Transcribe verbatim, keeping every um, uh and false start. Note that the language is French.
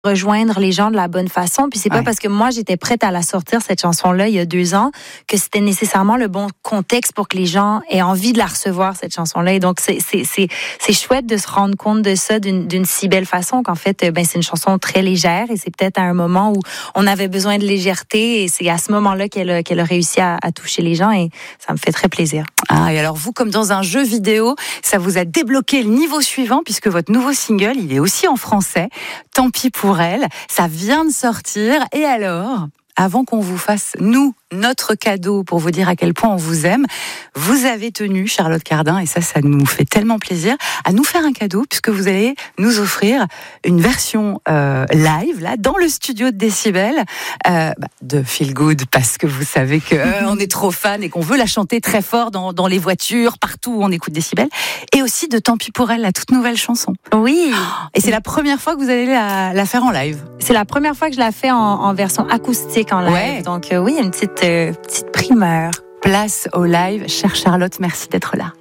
rejoindre les gens de la bonne façon. Puis c'est ouais. pas parce que moi j'étais prête à la sortir cette chanson-là il y a deux ans que c'était nécessairement le bon contexte pour que les gens aient envie de la recevoir cette chanson-là. Et donc c'est c'est c'est c'est chouette de se rendre compte de ça d'une d'une si belle façon qu'en fait ben c'est une chanson très légère et c'est peut-être à un moment où on avait besoin de légèreté et c'est à ce moment-là qu'elle a, qu'elle a réussi à, à toucher les gens et ça me fait très plaisir. Ah, et alors vous, comme dans un jeu vidéo, ça vous a débloqué le niveau suivant puisque votre nouveau single, il est aussi en français. Tant pis pour elle, ça vient de sortir. Et alors, avant qu'on vous fasse, nous, notre cadeau pour vous dire à quel point on vous aime, vous avez tenu, Charlotte Cardin, et ça, ça nous fait tellement plaisir, à nous faire un cadeau puisque vous allez nous offrir une version euh, live, là, dans le studio de Décibel, euh, bah, de Feel Good, parce que vous savez qu'on euh, est trop fan et qu'on veut la chanter très fort dans, dans les voitures, partout où on écoute Décibel, et aussi de Tant pis pour elle, la toute nouvelle chanson. Oui. Et c'est la première fois que vous allez la, la faire en live. C'est la première fois que je la fais en, en version acoustique en live. Ouais. Donc euh, oui, une petite, euh, petite primeur. Place au live. Chère Charlotte, merci d'être là.